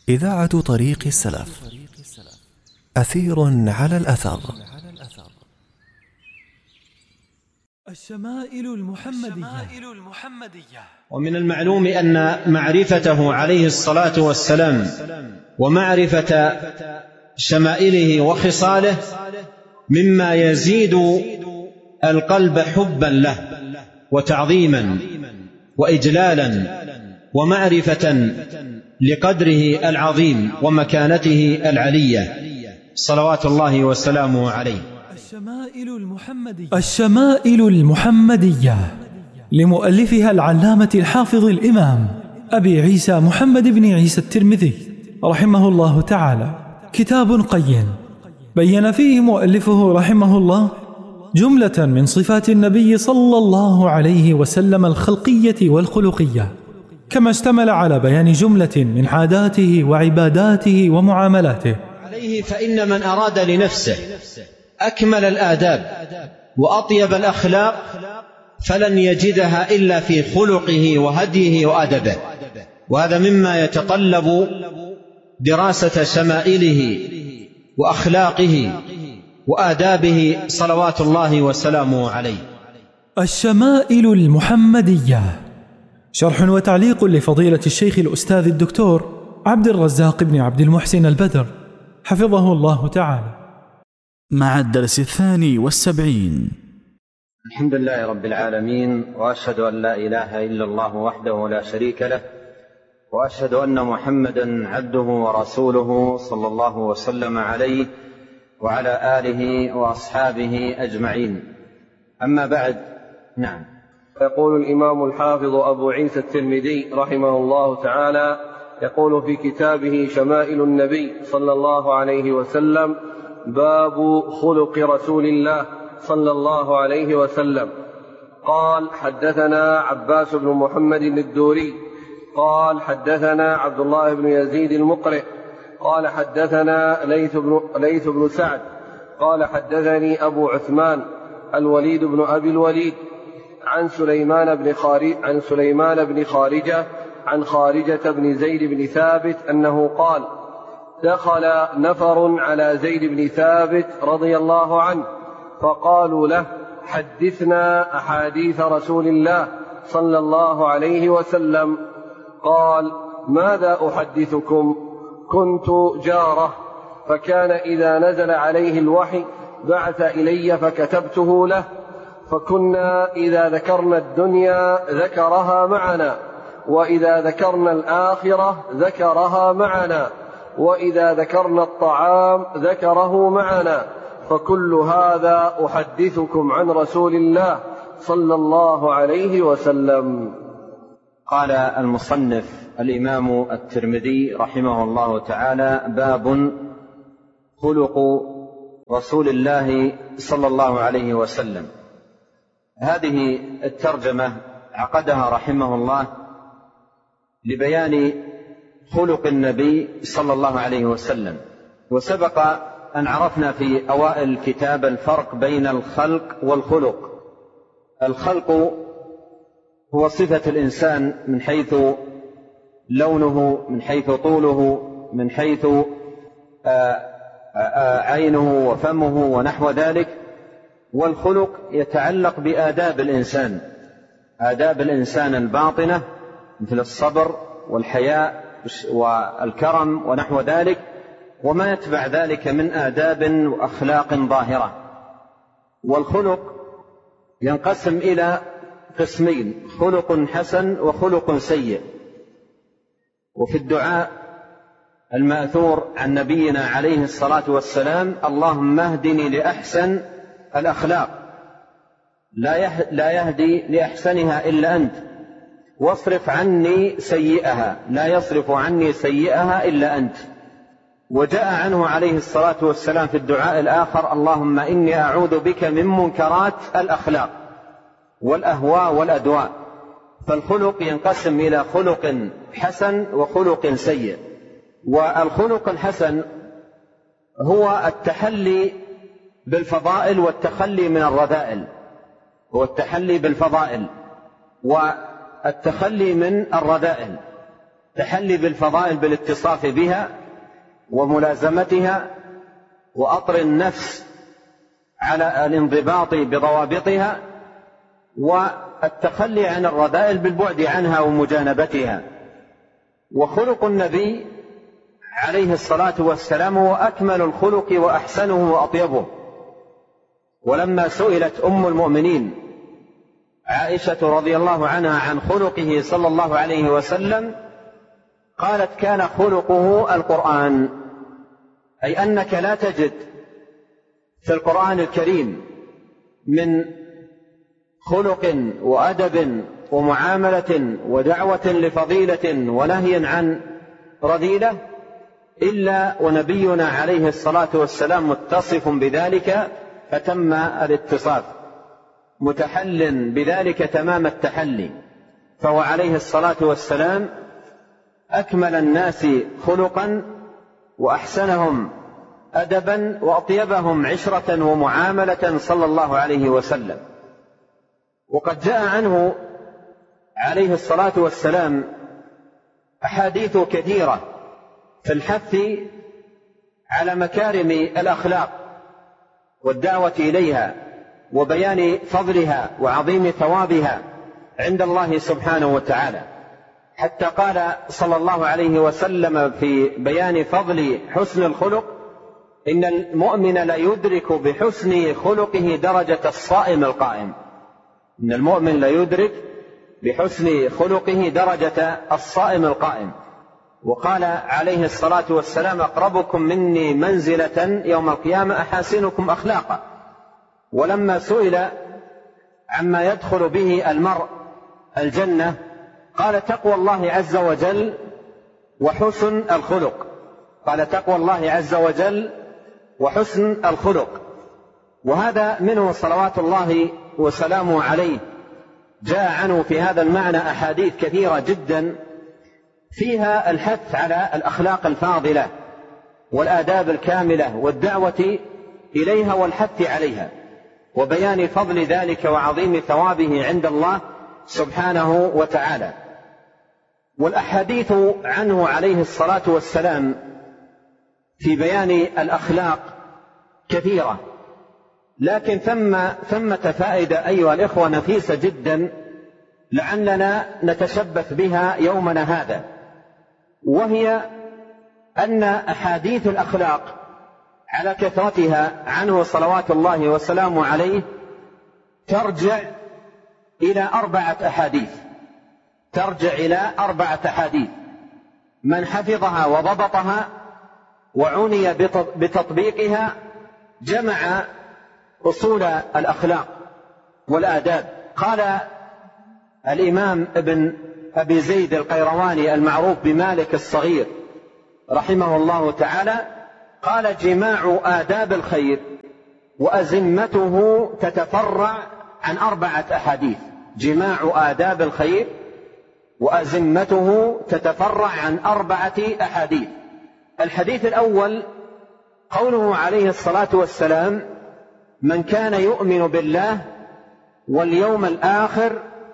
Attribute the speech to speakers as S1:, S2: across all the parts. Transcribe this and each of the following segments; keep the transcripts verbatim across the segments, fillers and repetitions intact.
S1: إذاعة طريق السلف. أثير على الأثر.
S2: الشمائل المحمدية.
S3: ومن المعلوم أن معرفته عليه الصلاة والسلام ومعرفة شمائله وخصاله مما يزيد القلب حبا له وتعظيما وإجلالا ومعرفة لقدره العظيم ومكانته العلية صلوات الله وسلامه عليه.
S2: الشمائل المحمدية الشمائل المحمدية لمؤلفها العلامة الحافظ الإمام أبي عيسى محمد بن عيسى الترمذي رحمه الله تعالى، كتاب قيم بين فيه مؤلفه رحمه الله جملة من صفات النبي صلى الله عليه وسلم الخلقية والخلقية، كما اشتمل على بيان جملة من عاداته وعباداته ومعاملاته
S3: عليه. فإن من أراد لنفسه أكمل الآداب وأطيب الأخلاق فلن يجدها إلا في خلقه وهديه وأدبه، وهذا مما يتطلب دراسة شمائله وأخلاقه وآدابه صلوات الله وسلامه عليه.
S2: الشمائل المحمدية، شرح وتعليق لفضيلة الشيخ الأستاذ الدكتور عبد الرزاق بن عبد المحسن البدر حفظه الله تعالى،
S4: مع الدرس الثاني والسبعين.
S3: الحمد لله رب العالمين، وأشهد أن لا إله إلا الله وحده لا شريك له، وأشهد أن محمدا عبده ورسوله صلى الله وسلم عليه وعلى آله وأصحابه أجمعين. أما بعد، نعم.
S5: يقول الإمام الحافظ أبو عيسى الترمذي رحمه الله تعالى، يقول في كتابه شمائل النبي صلى الله عليه وسلم: باب خلق رسول الله صلى الله عليه وسلم. قال: حدثنا عباس بن محمد الدوري قال: حدثنا عبد الله بن يزيد المقرئ قال: حدثنا ليث بن, ليث بن سعد قال: حدثني أبو عثمان الوليد بن أبي الوليد عن سليمان بن خارج عن سليمان بن خارجة عن خارجة بن زيد بن ثابت أنه قال: دخل نفر على زيد بن ثابت رضي الله عنه فقالوا له: حدثنا أحاديث رسول الله صلى الله عليه وسلم. قال: ماذا أحدثكم؟ كنت جاره، فكان إذا نزل عليه الوحي بعث إلي فكتبته له، فكنا إذا ذكرنا الدنيا ذكرها معنا، وإذا ذكرنا الآخرة ذكرها معنا، وإذا ذكرنا الطعام ذكره معنا، فكل هذا أحدثكم عن رسول الله صلى الله عليه وسلم.
S3: قال المصنف الإمام الترمذي رحمه الله تعالى: باب خلق رسول الله صلى الله عليه وسلم. هذه الترجمة عقدها رحمه الله لبيان خلق النبي صلى الله عليه وسلم. وسبق أن عرفنا في أوائل الكتاب الفرق بين الخلق والخلق. الخلق هو صفة الإنسان من حيث لونه، من حيث طوله، من حيث عينه وفمه ونحو ذلك. والخلق يتعلق بآداب الإنسان، آداب الإنسان الباطنة مثل الصبر والحياء والكرم ونحو ذلك، وما يتبع ذلك من آداب وأخلاق ظاهرة. والخلق ينقسم إلى قسمين: خلق حسن وخلق سيء. وفي الدعاء المأثور عن نبينا عليه الصلاة والسلام: اللهم اهدني لأحسن الأخلاق، لا يهدي لأحسنها إلا أنت، واصرف عني سيئها، لا يصرف عني سيئها إلا أنت. وجاء عنه عليه الصلاة والسلام في الدعاء الآخر: اللهم إني أعوذ بك من منكرات الأخلاق والأهواء والأدواء. فالخلق ينقسم إلى خلق حسن وخلق سيء. والخلق الحسن هو التحلي بالفضائل والتخلي من الرذائل، هو التحلي بالفضائل والتخلي من الرذائل. تحلي بالفضائل بالاتصاف بها وملازمتها وأطر النفس على الانضباط بضوابطها، والتخلي عن الرذائل بالبعد عنها ومجانبتها. وخلق النبي عليه الصلاة والسلام هو أكمل الخلق وأحسنه وأطيبه. ولما سئلت أم المؤمنين عائشة رضي الله عنها عن خلقه صلى الله عليه وسلم قالت: كان خلقه القرآن، أي أنك لا تجد في القرآن الكريم من خلق وأدب ومعاملة ودعوة لفضيلة ونهي عن رذيلة إلا ونبينا عليه الصلاة والسلام متصف بذلك فتم الاتصاف، متحل بذلك تمام التحلي. فهو عليه الصلاة والسلام أكمل الناس خلقا وأحسنهم أدبا وأطيبهم عشرة ومعاملة صلى الله عليه وسلم. وقد جاء عنه عليه الصلاة والسلام أحاديث كثيرة في الحث على مكارم الأخلاق والدعوة إليها وبيان فضلها وعظيم ثوابها عند الله سبحانه وتعالى، حتى قال صلى الله عليه وسلم في بيان فضل حسن الخلق: إن المؤمن لا يدرك بحسن خلقه درجة الصائم القائم. إن المؤمن لا يدرك بحسن خلقه درجة الصائم القائم. وقال عليه الصلاة والسلام: أقربكم مني منزلة يوم القيامة أحاسنكم أخلاقا. ولما سئل عما يدخل به المرء الجنة قال: تقوى الله عز وجل وحسن الخلق. قال: تقوى الله عز وجل وحسن الخلق. وهذا منه صلوات الله وسلامه عليه. جاء عنه في هذا المعنى أحاديث كثيرة جدا فيها الحث على الأخلاق الفاضلة والآداب الكاملة والدعوة إليها والحث عليها وبيان فضل ذلك وعظيم ثوابه عند الله سبحانه وتعالى. والأحاديث عنه عليه الصلاة والسلام في بيان الأخلاق كثيرة، لكن ثم ثمة فائدة أيها الإخوة نفيسة جدا لعلنا نتشبث بها يومنا هذا، وهي أن أحاديث الأخلاق على كثرتها عنه صلوات الله وسلامه عليه ترجع إلى أربعة أحاديث ترجع إلى أربعة أحاديث من حفظها وضبطها وعني بتطبيقها جمع أصول الأخلاق والآداب. قال الإمام ابن أبي زيد القيرواني المعروف بمالك الصغير رحمه الله تعالى: قال: جماع آداب الخير وأزمته تتفرع عن أربعة أحاديث. جماع آداب الخير وأزمته تتفرع عن أربعة أحاديث. الحديث الأول قوله عليه الصلاة والسلام: من كان يؤمن بالله واليوم الآخر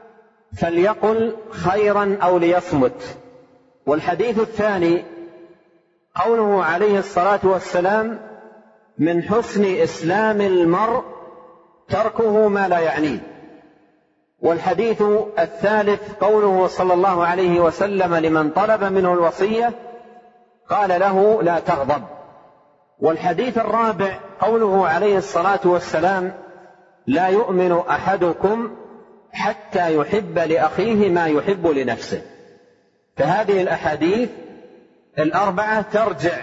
S3: فليقل خيرا أو ليصمت. والحديث الثاني قوله عليه الصلاة والسلام: من حسن إسلام المرء تركه ما لا يعنيه. والحديث الثالث قوله صلى الله عليه وسلم لمن طلب منه الوصية قال له: لا تغضب. والحديث الرابع قوله عليه الصلاة والسلام: لا يؤمن أحدكم حتى يحب لأخيه ما يحب لنفسه. فهذه الأحاديث الأربعة ترجع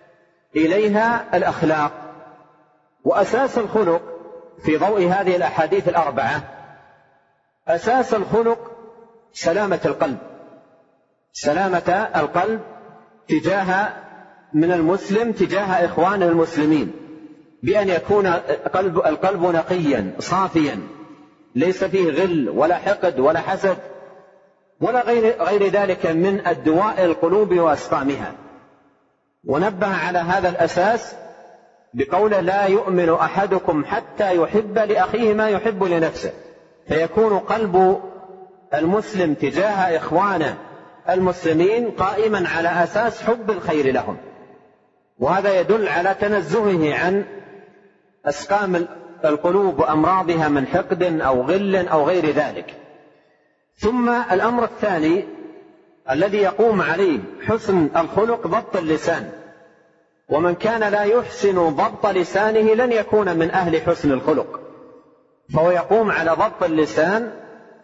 S3: إليها الأخلاق. وأساس الخلق في ضوء هذه الأحاديث الأربعة، أساس الخلق سلامة القلب، سلامة القلب تجاه من المسلم تجاه إخوانه المسلمين، بأن يكون القلب, القلب نقيا صافيا ليس فيه غل ولا حقد ولا حسد ولا غير, غير ذلك من الدواء القلوب وأسقامها. ونبه على هذا الأساس بقوله: لا يؤمن أحدكم حتى يحب لأخيه ما يحب لنفسه. فيكون قلب المسلم تجاه إخوانه المسلمين قائما على أساس حب الخير لهم، وهذا يدل على تنزهه عن أسقام القلوب وأمراضها من حقد أو غل أو غير ذلك. ثم الأمر الثاني الذي يقوم عليه حسن الخلق ضبط اللسان، ومن كان لا يحسن ضبط لسانه لن يكون من أهل حسن الخلق، فهو يقوم على ضبط اللسان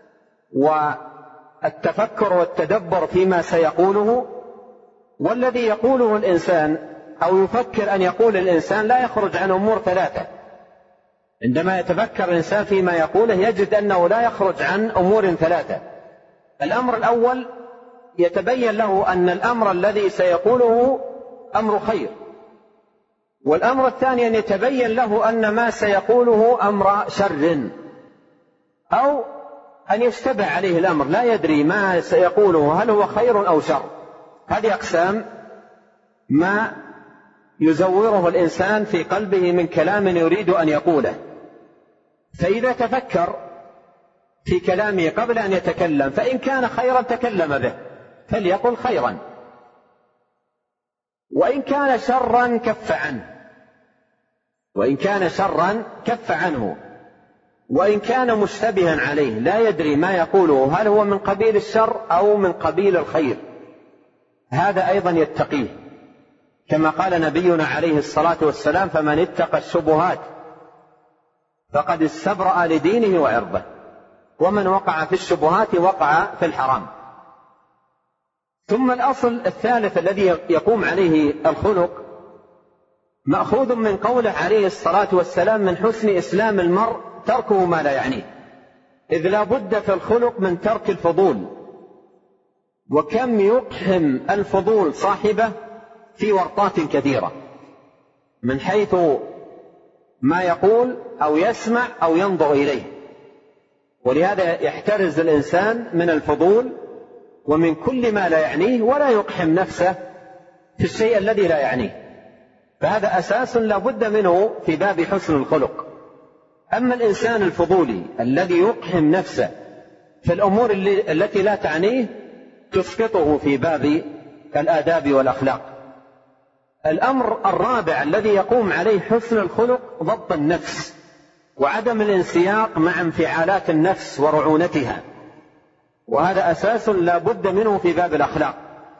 S3: والتفكر والتدبر فيما سيقوله. والذي يقوله الإنسان أو يفكر أن يقول الإنسان لا يخرج عن أمور ثلاثة. عندما يتفكر الإنسان فيما يقوله يجد أنه لا يخرج عن أمور ثلاثة. الأمر الأول يتبين له أن الأمر الذي سيقوله أمر خير، والأمر الثاني أن يتبين له أن ما سيقوله أمر شر، أو أن يشتبه عليه الأمر لا يدري ما سيقوله هل هو خير أو شر. هذه أقسام ما يزوره الإنسان في قلبه من كلام يريد أن يقوله. فإذا تفكر في كلامه قبل أن يتكلم فإن كان خيرا تكلم به فليقل خيرا، وإن كان شرا كف عنه وإن كان شرا كف عنه وإن كان مشتبها عليه لا يدري ما يقوله هل هو من قبيل الشر أو من قبيل الخير، هذا أيضا يتقيه، كما قال نبينا عليه الصلاة والسلام: فمن اتقى الشبهات فقد استبرأ لدينه وعرضه، ومن وقع في الشبهات وقع في الحرام. ثم الأصل الثالث الذي يقوم عليه الخلق مأخوذ من قوله عليه الصلاة والسلام: من حسن إسلام المرء تركه ما لا يعنيه، إذ لا بد في الخلق من ترك الفضول، وكم يقحم الفضول صاحبه في ورطات كثيرة من حيث ما يقول أو يسمع أو ينظر إليه. ولهذا يحترز الإنسان من الفضول ومن كل ما لا يعنيه، ولا يقحم نفسه في الشيء الذي لا يعنيه، فهذا أساس لا بد منه في باب حسن الخلق. أما الإنسان الفضولي الذي يقحم نفسه في الأمور التي لا تعنيه تسقطه في باب الآداب والأخلاق. الأمر الرابع الذي يقوم عليه حسن الخلق ضبط النفس وعدم الانسياق مع انفعالات النفس ورعونتها، وهذا أساس لا بد منه في باب الأخلاق،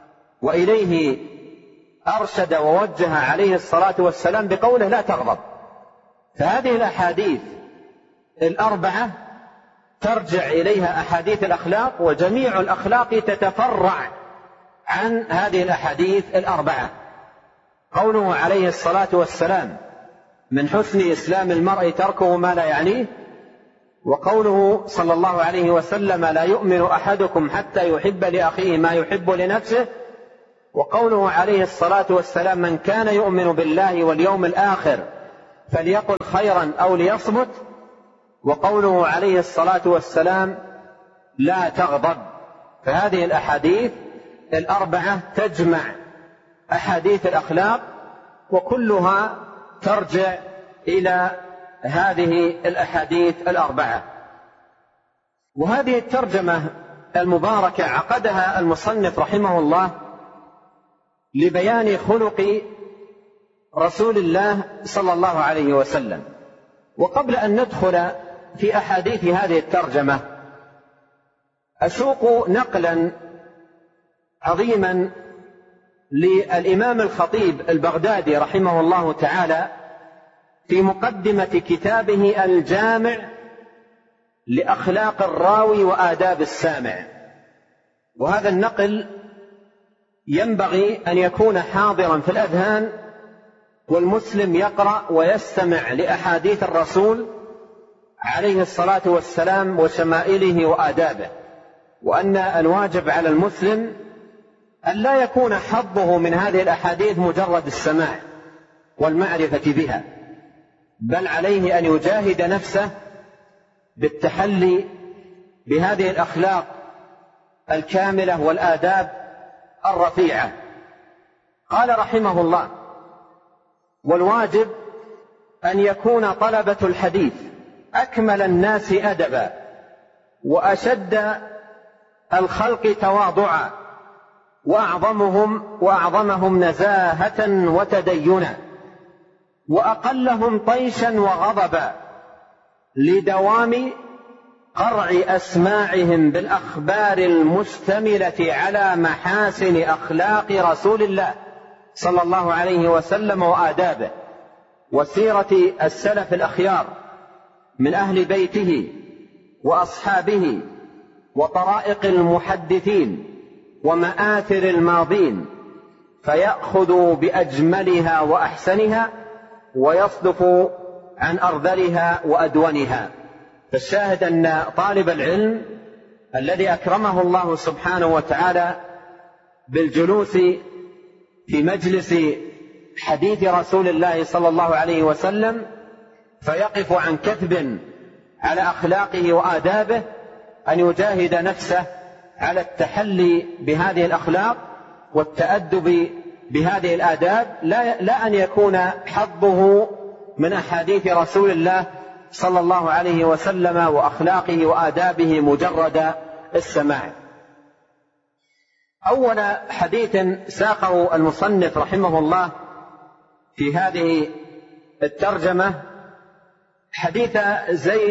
S3: وإليه أرشد ووجه عليه الصلاة والسلام بقوله: لا تغضب. فهذه الأحاديث الأربعة ترجع إليها أحاديث الأخلاق، وجميع الأخلاق تتفرع عن هذه الأحاديث الأربعة. قوله عليه الصلاة والسلام: من حسن إسلام المرء تركه ما لا يعنيه، وقوله صلى الله عليه وسلم: لا يؤمن أحدكم حتى يحب لأخيه ما يحب لنفسه، وقوله عليه الصلاة والسلام: من كان يؤمن بالله واليوم الآخر فليقل خيرا أو ليصمت، وقوله عليه الصلاة والسلام: لا تغضب. فهذه الأحاديث الأربعة تجمع أحاديث الأخلاق، وكلها ترجع إلى هذه الأحاديث الأربعة. وهذه الترجمة المباركة عقدها المصنف رحمه الله لبيان خلق رسول الله صلى الله عليه وسلم. وقبل أن ندخل في أحاديث هذه الترجمة أسوق نقلا عظيما للإمام الخطيب البغدادي رحمه الله تعالى في مقدمة كتابه الجامع لأخلاق الراوي وآداب السامع. وهذا النقل ينبغي أن يكون حاضرا في الأذهان، والمسلم يقرأ ويستمع لأحاديث الرسول عليه الصلاة والسلام وشمائله وآدابه، وأن الواجب على المسلم أن لا يكون حظه من هذه الأحاديث مجرد السماع والمعرفة بها، بل عليه أن يجاهد نفسه بالتحلي بهذه الأخلاق الكاملة والآداب الرفيعة. قال رحمه الله: والواجب أن يكون طلبة الحديث أكمل الناس أدبا وأشد الخلق تواضعا وأعظمهم, وأعظمهم نزاهة وتدينا، وأقلهم طيشا وغضبا، لدوام قرع أسماعهم بالأخبار المشتملة على محاسن أخلاق رسول الله صلى الله عليه وسلم وآدابه، وسيرة السلف الأخيار من أهل بيته وأصحابه، وطرائق المحدثين ومآثر الماضين، فيأخذ بأجملها وأحسنها ويصدف عن أرذلها وأدونها. فالشاهد أن طالب العلم الذي أكرمه الله سبحانه وتعالى بالجلوس في مجلس حديث رسول الله صلى الله عليه وسلم فيقف عن كثب على أخلاقه وآدابه، أن يجاهد نفسه على التحلي بهذه الأخلاق والتأدب بهذه الآداب، لا, لا أن يكون حظه من أحاديث رسول الله صلى الله عليه وسلم وأخلاقه وآدابه مجرد السماع. أول حديث ساقه المصنف رحمه الله في هذه الترجمة حديث زيد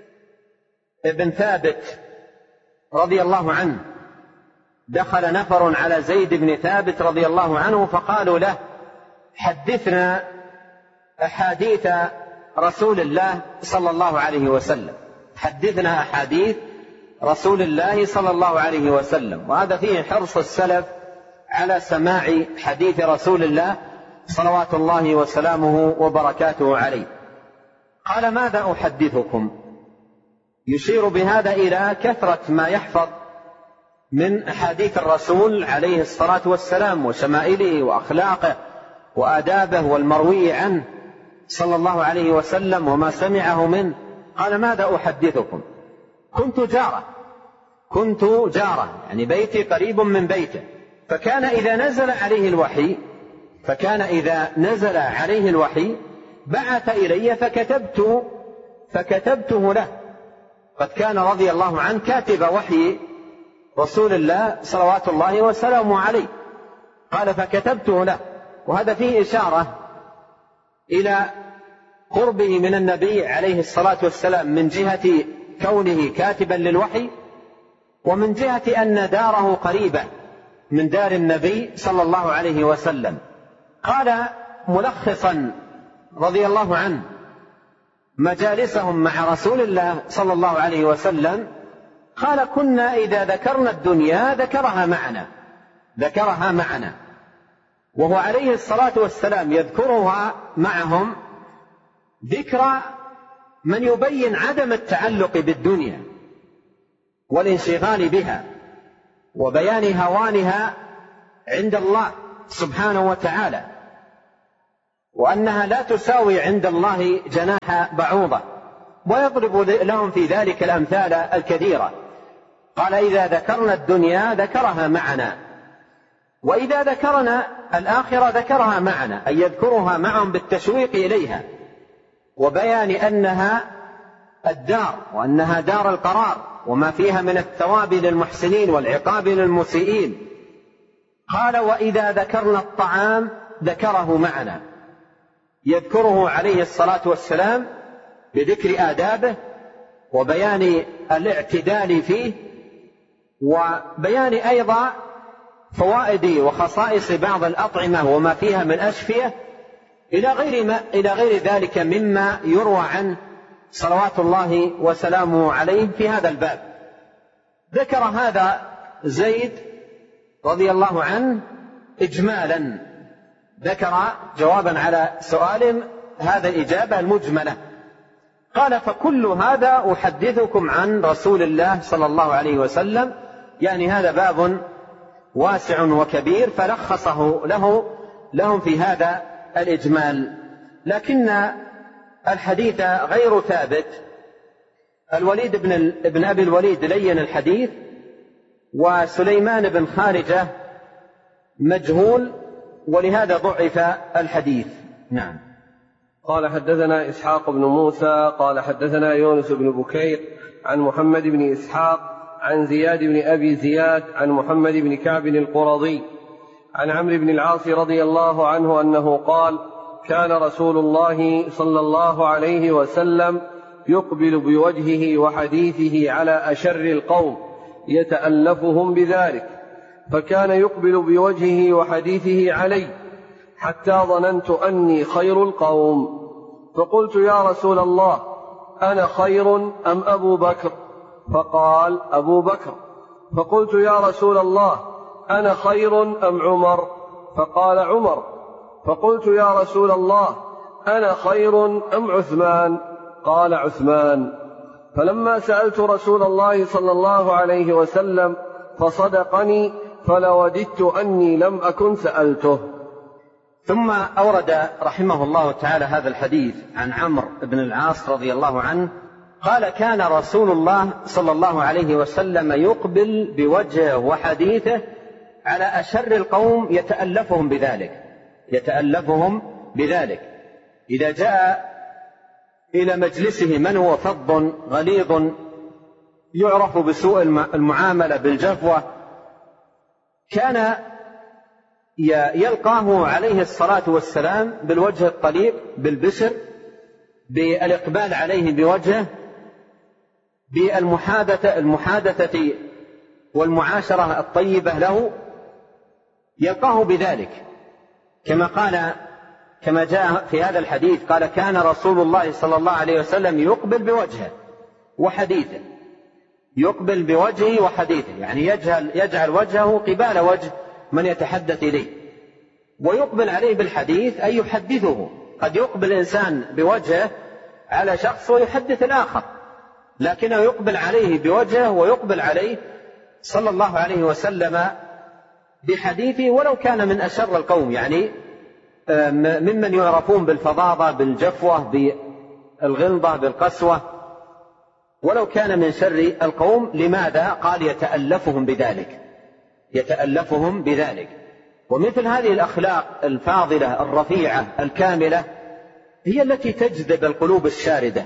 S3: بن ثابت رضي الله عنه. دخل نفر على زيد بن ثابت رضي الله عنه فقالوا له: حدثنا أحاديث رسول الله صلى الله عليه وسلم، حدثنا أحاديث رسول الله صلى الله عليه وسلم. وهذا فيه حرص السلف على سماع حديث رسول الله صلوات الله وسلامه وبركاته عليه. قال: ماذا أحدثكم؟ يشير بهذا إلى كثرة ما يحفظ من أحاديث الرسول عليه الصلاة والسلام وشمائله وأخلاقه وآدابه والمروي عنه صلى الله عليه وسلم وما سمعه منه. قال: ماذا أحدثكم؟ كنت جارة كنت جارة يعني بيتي قريب من بيته، فكان إذا نزل عليه الوحي فكان إذا نزل عليه الوحي بعث إلي فكتبت فكتبته له. قد كان رضي الله عنه كاتب وحي رسول الله صلوات الله وسلامه عليه. قال: فكتبته له. وهذا فيه إشارة إلى قربه من النبي عليه الصلاة والسلام من جهة كونه كاتبا للوحي، ومن جهة أن داره قريبة من دار النبي صلى الله عليه وسلم. قال ملخصا رضي الله عنه مجالسهم مع رسول الله صلى الله عليه وسلم، قال: كنا إذا ذكرنا الدنيا ذكرها معنا ذكرها معنا وهو عليه الصلاة والسلام يذكرها معهم ذكر من يبين عدم التعلق بالدنيا والانشغال بها وبيان هوانها عند الله سبحانه وتعالى، وأنها لا تساوي عند الله جناح بعوضة، ويضرب لهم في ذلك الأمثال الكثيرة. قال: إذا ذكرنا الدنيا ذكرها معنا، وإذا ذكرنا الآخرة ذكرها معنا، أي يذكرها معهم بالتشويق إليها وبيان أنها الدار وأنها دار القرار وما فيها من الثواب للمحسنين والعقاب للمسيئين. قال: وإذا ذكرنا الطعام ذكره معنا، يذكره عليه الصلاة والسلام بذكر آدابه وبيان الاعتدال فيه، وبيان أيضا فوائد وخصائص بعض الأطعمة وما فيها من أشفية إلى غير, ما إلى غير ذلك مما يروى عنه صلوات الله وسلامه عليه في هذا الباب. ذكر هذا زيد رضي الله عنه إجمالا، ذكر جوابا على سؤال هذا الإجابة المجملة. قال: فكل هذا أحدثكم عن رسول الله صلى الله عليه وسلم، يعني هذا باب واسع وكبير فلخصه له لهم في هذا الإجمال. لكن الحديث غير ثابت. الوليد بن, ابن أبي الوليد لين الحديث، وسليمان بن خارجة مجهول، ولهذا ضعف الحديث. نعم.
S5: قال: حدثنا إسحاق بن موسى قال: حدثنا يونس بن بكير عن محمد بن إسحاق عن زياد بن أبي زياد عن محمد بن كعب القرظي عن عمرو بن العاص رضي الله عنه أنه قال: كان رسول الله صلى الله عليه وسلم يقبل بوجهه وحديثه على أشر القوم يتألفهم بذلك، فكان يقبل بوجهه وحديثه علي حتى ظننت أني خير القوم، فقلت: يا رسول الله، أنا خير أم أبو بكر؟ فقال: أبو بكر. فقلت: يا رسول الله، أنا خير أم عمر؟ فقال: عمر. فقلت: يا رسول الله، أنا خير أم عثمان؟ قال: عثمان. فلما سألت رسول الله صلى الله عليه وسلم فصدقني فلوددت أني لم أكن سألته.
S3: ثم أورد رحمه الله تعالى هذا الحديث عن عمرو بن العاص رضي الله عنه قال: كان رسول الله صلى الله عليه وسلم يقبل بوجهه وحديثه على أشر القوم يتألفهم بذلك يتألفهم بذلك إذا جاء إلى مجلسه من هو فظ غليظ يعرف بسوء المعاملة بالجفوة، كان يلقاه عليه الصلاة والسلام بالوجه الطليق بالبشر، بالإقبال عليه بوجهه، بالمحادثة المحادثة والمعاشرة الطيبة له، يلقاه بذلك كما قال كما جاء في هذا الحديث قال: كان رسول الله صلى الله عليه وسلم يقبل بوجهه وحديثه يقبل بوجهه وحديثه يعني يجعل, يجعل وجهه قبال وجه من يتحدث إليه، ويقبل عليه بالحديث أي يحدثه. قد يقبل الإنسان بوجهه على شخص ويحدث الآخر، لكنه يقبل عليه بوجهه ويقبل عليه صلى الله عليه وسلم بحديثه ولو كان من أشر القوم، يعني ممن يعرفون بالفظاظة بالجفوة بالغلظة بالقسوة، ولو كان من شر القوم. لماذا؟ قال: يتألفهم بذلك يتألفهم بذلك. ومثل هذه الأخلاق الفاضلة الرفيعة الكاملة هي التي تجذب القلوب الشاردة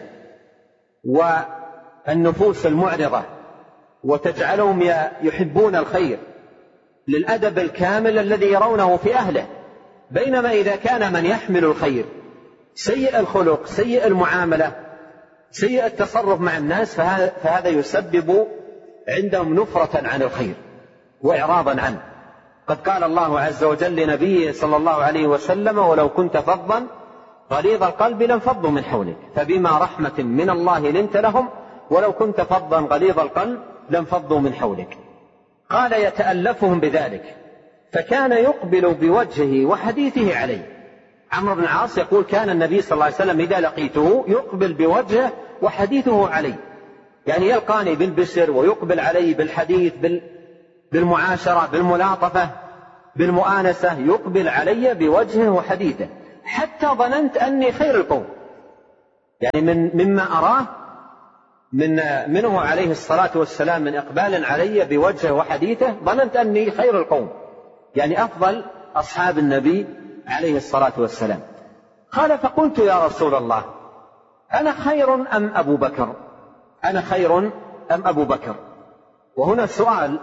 S3: والنفوس المعرضة وتجعلهم يحبون الخير للأدب الكامل الذي يرونه في أهله. بينما إذا كان من يحمل الخير سيء الخلق سيء المعاملة سيء التصرف مع الناس، فهذا يسبب عندهم نفرة عن الخير وإعراضا عنه. قد قال الله عز وجل لنبيه صلى الله عليه وسلم: ولو كنت فظا غليظ القلب لانفضوا من حولك فبما رحمة من الله لنت لهم ولو كنت فظا غليظ القلب لانفضوا من حولك. قال: يتألفهم بذلك، فكان يقبل بوجهه وحديثه عليه. عمرو بن العاص يقول: كان النبي صلى الله عليه وسلم إذا لقيته يقبل بوجهه وحديثه عليه، يعني يلقاني بالبشر ويقبل علي بالحديث بالمعاشرة بالملاطفة بالمؤانسة، يقبل علي بوجهه وحديثه حتى ظننت أني خير القوم. يعني من مما أراه من منه عليه الصلاة والسلام من إقبال علي بوجهه وحديثه ظننت أني خير القوم، يعني أفضل أصحاب النبي عليه الصلاة والسلام. قال: فقلت: يا رسول الله، أنا خير أم أبو بكر؟ أنا خير أم أبو بكر؟ وهنا السؤال: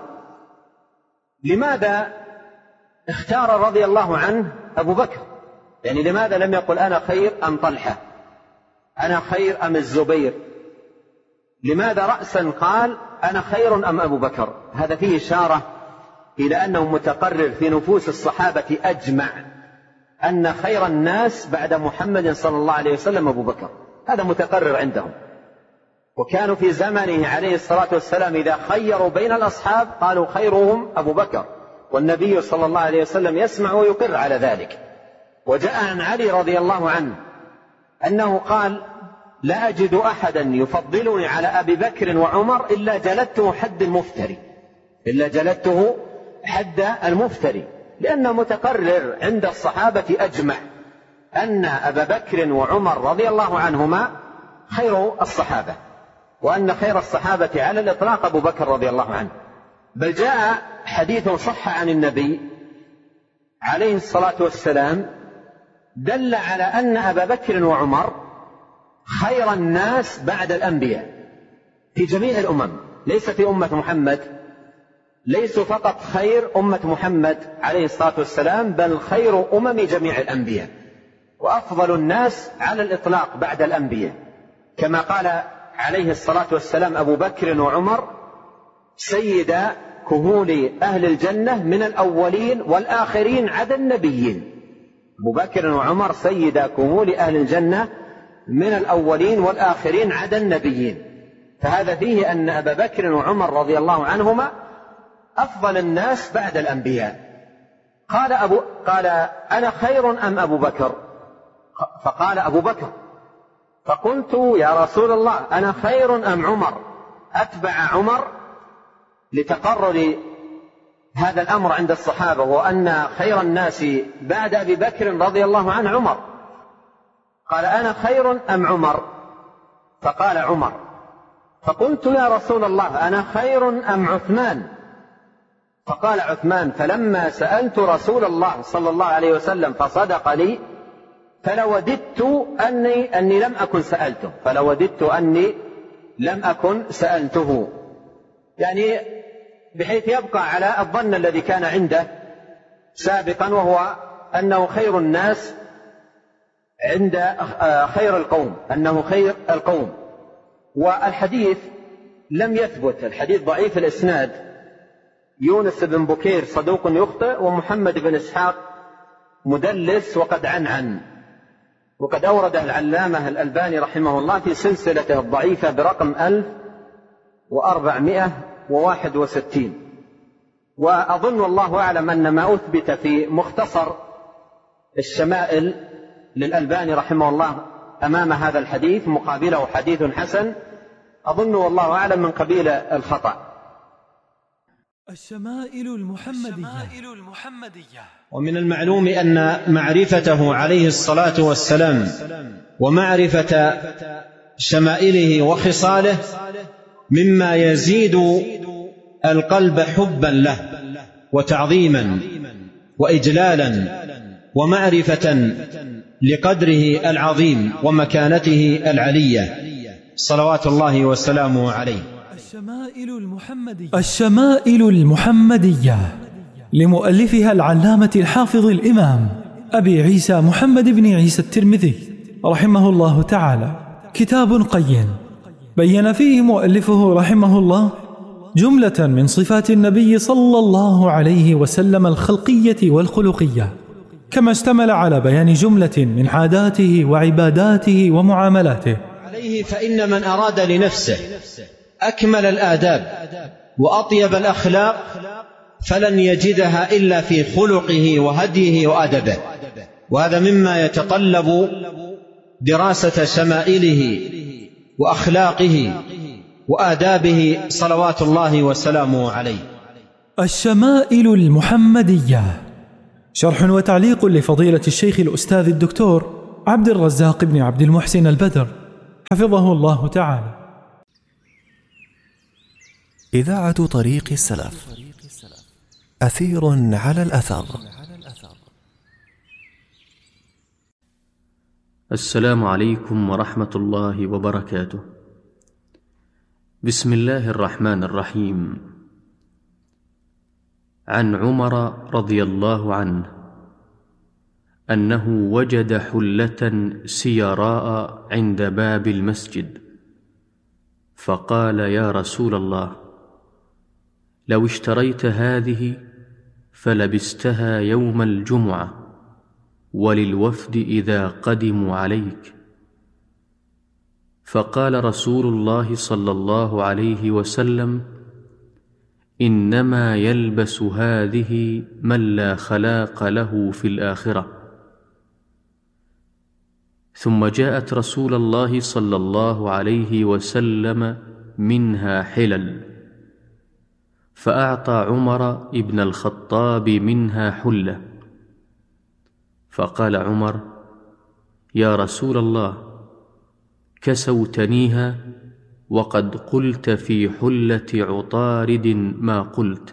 S3: لماذا اختار رضي الله عنه أبو بكر؟ يعني لماذا لم يقل أنا خير أم طلحة، أنا خير أم الزبير؟ لماذا رأسا قال أنا خير أم أبو بكر؟ هذا فيه إشارة إلى أنه متقرر في نفوس الصحابة أجمع أن خير الناس بعد محمد صلى الله عليه وسلم أبو بكر، هذا متقرر عندهم. وكانوا في زمنه عليه الصلاة والسلام إذا خيروا بين الأصحاب قالوا خيرهم أبو بكر، والنبي صلى الله عليه وسلم يسمع ويقر على ذلك. وجاء عن علي رضي الله عنه أنه قال: لا أجد أحدا يفضلني على أبي بكر وعمر إلا جلدته حد المفتري إلا جلدته حد المفتري لأنه متقرر عند الصحابة أجمع أن أبا بكر وعمر رضي الله عنهما خير الصحابة، وأن خير الصحابة على الإطلاق أبو بكر رضي الله عنه. بل جاء حديث صح عن النبي عليه الصلاة والسلام دل على أن أبا بكر وعمر خير الناس بعد الأنبياء في جميع الأمم، ليس في أمة محمد ليسوا فقط خير أمة محمد عليه الصلاة والسلام، بل خير أمم جميع الأنبياء وأفضل الناس على الإطلاق بعد الأنبياء، كما قال عليه الصلاة والسلام أبو بكر وعمر سيد كهول أهل الجنة من الأولين والآخرين عدا النبيين. أبو بكر وعمر سيد كهول أهل الجنة من الأولين والآخرين عدا النبيين، فهذا فيه أن أبا بكر وعمر رضي الله عنهما أفضل الناس بعد الأنبياء. قال, أبو قال أنا خير أم أبو بكر؟ فقال أبو بكر. فقلت يا رسول الله أنا خير أم عمر؟ أتبع عمر لتقرر هذا الأمر عند الصحابة، وأن خير الناس بعد أبي بكر رضي الله عنه عمر. قال أنا خير أم عمر؟ فقال عمر. فقلت يا رسول الله أنا خير أم عثمان؟ فقال عثمان. فلما سألت رسول الله صلى الله عليه وسلم فصدق لي فلوددت أني, أني لم أكن سألته فلوددت أني لم أكن سألته يعني بحيث يبقى على الظن الذي كان عنده سابقا، وهو أنه خير الناس عند خير القوم، أنه خير القوم. والحديث لم يثبت، الحديث ضعيف الإسناد، يونس بن بكير صدوق يخطئ، ومحمد بن إسحاق مدلس وقد عنعن، وقد أورده العلامة الألباني رحمه الله في سلسلته الضعيفة برقم ألف وأربعمائة وواحد وستين. وأظن والله أعلم أن ما أثبت في مختصر الشمائل للألباني رحمه الله أمام هذا الحديث مقابله حديث حسن، أظن والله أعلم من قبيل الخطأ.
S2: الشمائل المحمدية.
S6: ومن المعلوم أن معرفته عليه الصلاة والسلام ومعرفة شمائله وخصاله مما يزيد القلب حبا له وتعظيما وإجلالا ومعرفة لقدره العظيم ومكانته العلية صلوات الله وسلامه عليه.
S2: الشمائل المحمدية. الشمائل المحمدية لمؤلفها العلامة الحافظ الإمام أبي عيسى محمد بن عيسى الترمذي رحمه الله تعالى، كتاب قيم بين فيه مؤلفه رحمه الله جملة من صفات النبي صلى الله عليه وسلم الخلقية والخلقية، كما اشتمل على بيان جملة من عاداته وعباداته ومعاملاته
S6: عليه. فإن من أراد لنفسه أكمل الآداب وأطيب الأخلاق فلن يجدها إلا في خلقه وهديه وأدبه، وهذا مما يتطلب دراسة شمائله وأخلاقه وآدابه صلوات الله وسلامه عليه.
S2: الشمائل المحمدية، شرح وتعليق لفضيلة الشيخ الأستاذ الدكتور عبد الرزاق بن عبد المحسن البدر حفظه الله تعالى.
S1: إذاعة طريق السلف، أثير على الأثر.
S7: السلام عليكم ورحمة الله وبركاته. بسم الله الرحمن الرحيم. عن عمر رضي الله عنه أنه وجد حلة سيراء عند باب المسجد، فقال يا رسول الله، لو اشتريت هذه فلبستها يوم الجمعة وللوفد إذا قدموا عليك. فقال رسول الله صلى الله عليه وسلم: إنما يلبس هذه من لا خلاق له في الآخرة. ثم جاءت رسول الله صلى الله عليه وسلم منها حلل، فأعطى عمر ابن الخطاب منها حلة، فقال عمر: يا رسول الله، كسوتنيها وقد قلت في حلة عطارد ما قلت.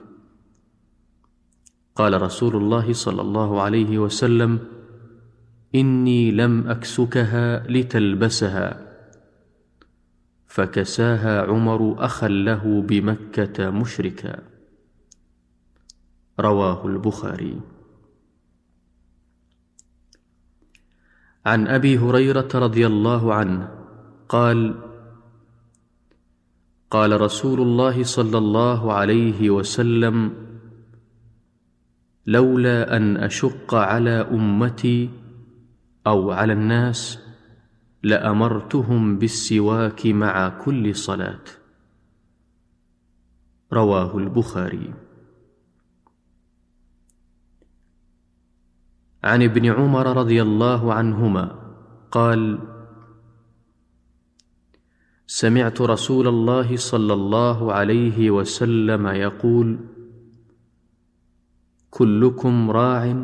S7: قال رسول الله صلى الله عليه وسلم: إني لم أكسكها لتلبسها. فكساها عمر أخا له بمكة مشركا. رواه البخاري. عن أبي هريرة رضي الله عنه قال: قال رسول الله صلى الله عليه وسلم: لولا أن أشق على أمتي أو على الناس لأمرتهم بالسواك مع كل صلاة. رواه البخاري. عن ابن عمر رضي الله عنهما قال: سمعت رسول الله صلى الله عليه وسلم يقول: كلكم راع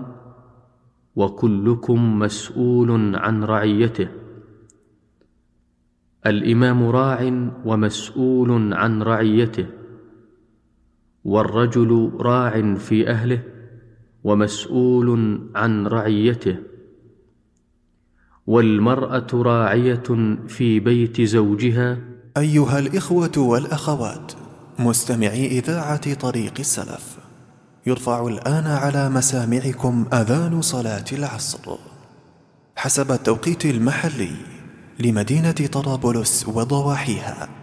S7: وكلكم مسؤول عن رعيته. الإمام راع ومسؤول عن رعيته، والرجل راع في أهله ومسؤول عن رعيته، والمرأة راعية في بيت زوجها.
S1: أيها الإخوة والأخوات مستمعي إذاعة طريق السلف، يرفع الآن على مسامعكم أذان صلاة العصر حسب التوقيت المحلي لمدينة طرابلس وضواحيها.